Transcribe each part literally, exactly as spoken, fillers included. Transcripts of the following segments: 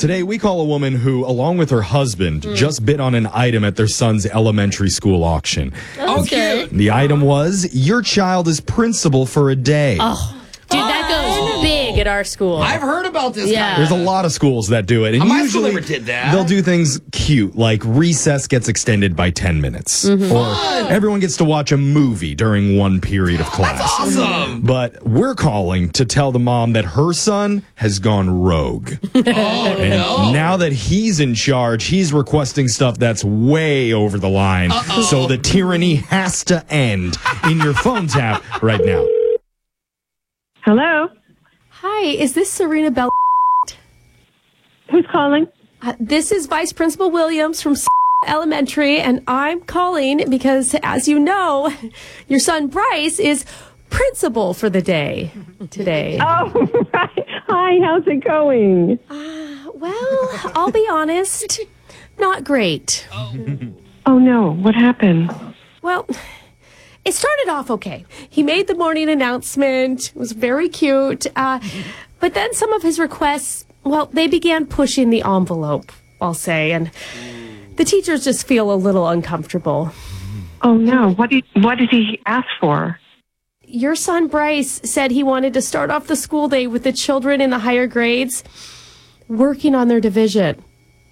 Today, we call a woman who, along with her husband, mm. just bid on an item at their son's elementary school auction. Okay. The item was, your child is principal for a day. Oh, dude, that goes big at our school. I've heard about this. Yeah. There's a lot of schools that do it. And My usually school never did that. They'll do things cute, like recess gets extended by ten minutes. Mm-hmm. Or everyone gets to watch a movie during one period of class. That's awesome. But we're calling to tell the mom that her son has gone rogue. Oh, And no. now that he's in charge, he's requesting stuff that's way over the line. Uh-oh. So the tyranny has to end. In your phone tap right now. Hello? Hi, is this Serena Bell? Who's calling? Uh, this is Vice Principal Williams from Elementary, and I'm calling because, as you know, your son Bryce is principal for the day today. Oh, right. Hi, how's it going? Uh, well, I'll be honest, not great. Oh, no. What happened? Well, it started off okay. He made the morning announcement. It was very cute. Uh, but then some of his requests, well, they began pushing the envelope, I'll say. And the teachers just feel a little uncomfortable. Oh, no. What did, what did he ask for? Your son Bryce said he wanted to start off the school day with the children in the higher grades working on their division.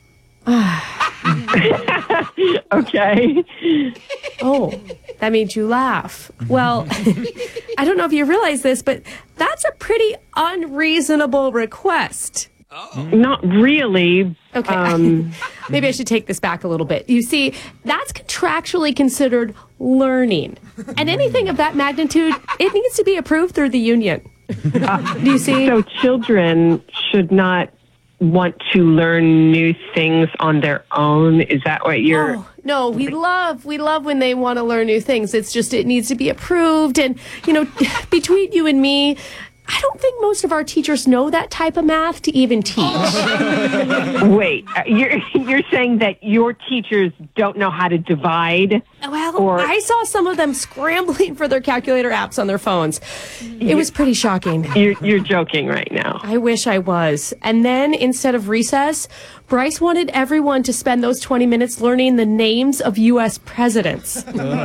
Okay. Oh, that made you laugh. Well, I don't know if you realize this, but that's a pretty unreasonable request. Not really. Okay. Um, Maybe I should take this back a little bit. You see, that's contractually considered learning. And anything of that magnitude, it needs to be approved through the union. uh, Do you see? So children should not want to learn new things on their own? Is that what you're... Oh, no, we love, we love when they want to learn new things. It's just, it needs to be approved. And, you know, between you and me, I don't think most of our teachers know that type of math to even teach. Wait, uh, you're, you're saying that your teachers don't know how to divide? Well, Or- I saw some of them scrambling for their calculator apps on their phones. It was pretty shocking. You're, you're joking right now. I wish I was. And then, instead of recess, Bryce wanted everyone to spend those twenty minutes learning the names of U S presidents.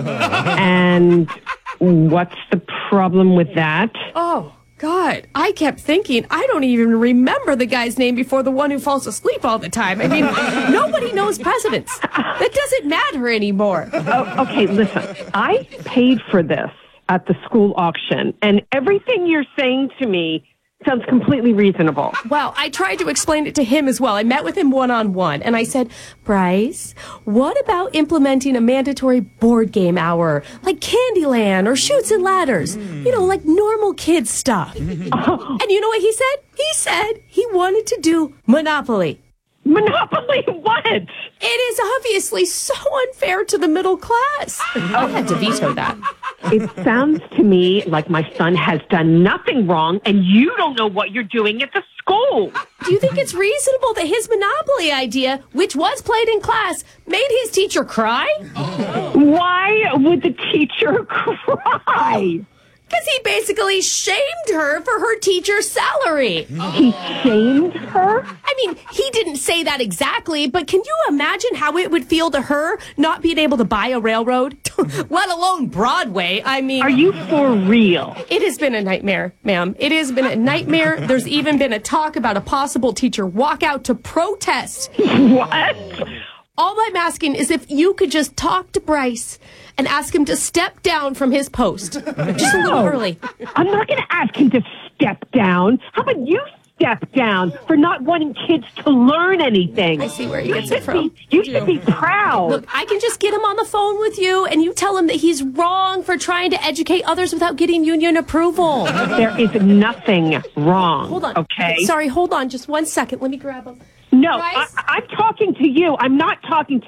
And what's the problem with that? Oh, God. I kept thinking, I don't even remember the guy's name before the one who falls asleep all the time. I mean, nobody knows presidents. That doesn't matter anymore. Oh, okay, listen. I paid for this at the school auction, and everything you're saying to me sounds completely reasonable. Well, I tried to explain it to him as well. I met with him one-on-one, and I said, Bryce, what about implementing a mandatory board game hour, like Candyland or Chutes and Ladders? You know, like normal kids stuff. Oh, And you know what he said? He said he wanted to do Monopoly. Monopoly what? It is obviously so unfair to the middle class. I had to veto that. It sounds to me like my son has done nothing wrong, and you don't know what you're doing at the school. Do you think it's reasonable that his Monopoly idea, which was played in class, made his teacher cry? Why would the teacher cry? Because he basically shamed her for her teacher's salary. He shamed her? I mean, he didn't say that exactly, but can you imagine how it would feel to her not being able to buy a railroad, let alone Broadway? I mean... Are you for real? It has been a nightmare, ma'am. It has been a nightmare. There's even been a talk about a possible teacher walkout to protest. What? All I'm asking is if you could just talk to Bryce and ask him to step down from his post. Just a little No. early. I'm not going to ask him to step down. How about you step down for not wanting kids to learn anything? I see where he You gets it should from. be- You should be proud. Look, I can just get him on the phone with you and you tell him that he's wrong for trying to educate others without getting union approval. There is nothing wrong. Hold on. Okay? Sorry, hold on just one second. Let me grab him. No, Bryce? I, I'm talking to you. I'm not talking to